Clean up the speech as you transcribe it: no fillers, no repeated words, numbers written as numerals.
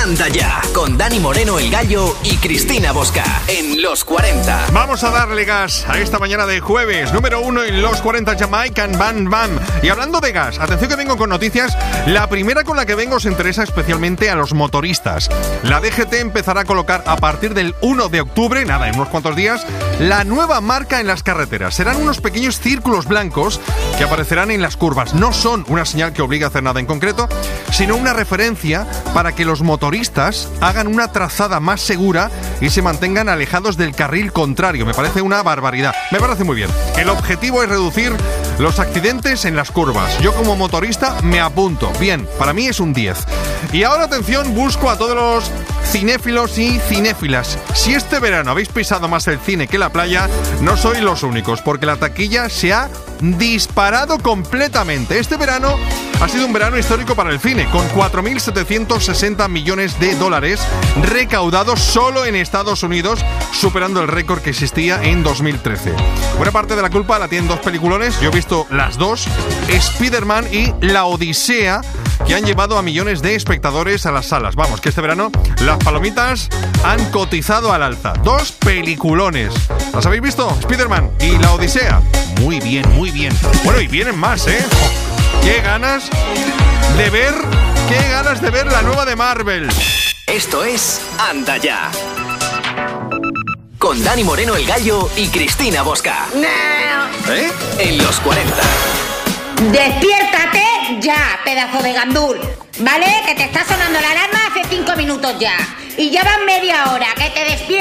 Anda Ya, con Dani Moreno el Gallo y Cristina Bosca, en Los 40. Vamos a darle gas a esta mañana de jueves, número 1 en Los 40, Jamaican Bam Bam. Y hablando de gas, atención que vengo con noticias. La primera con la que vengo se interesa especialmente a los motoristas. La DGT empezará a colocar a partir del 1 de octubre, nada, en unos cuantos días, la nueva marca en las carreteras. Serán unos pequeños círculos blancos que aparecerán en las curvas. No son una señal que obligue a hacer nada en concreto, sino una referencia para que los motoristas hagan una trazada más segura y se mantengan alejados del carril contrario. Me parece una barbaridad. Me parece muy bien. El objetivo es reducir los accidentes en las curvas. Yo como motorista me apunto. Bien, para mí es un 10. Y ahora atención, busco a todos los cinéfilos y cinéfilas. Si este verano habéis pisado más el cine que la playa, no sois los únicos, porque la taquilla se ha disparado completamente. Este verano ha sido un verano histórico para el cine, con 4.760 millones de dólares recaudados solo en Estados Unidos, superando el récord que existía en 2013. Buena parte de la culpa la tienen dos peliculones, yo he visto las dos, Spider-Man y La Odisea, que han llevado a millones de espectadores a las salas. Vamos, que este verano las palomitas han cotizado al alza. Dos peliculones. ¿Las habéis visto? Spider-Man y La Odisea. Muy bien, muy bien. Bueno, y vienen más, ¿eh? ¡Qué ganas de ver la nueva de Marvel! Esto es Anda Ya, con Dani Moreno el Gallo y Cristina Bosca. ¿Eh? En Los 40. ¡Despiértate ya, pedazo de gandul! ¿Vale? Que te está sonando la alarma hace 5 minutos ya. Y ya van media hora, que te despiertes.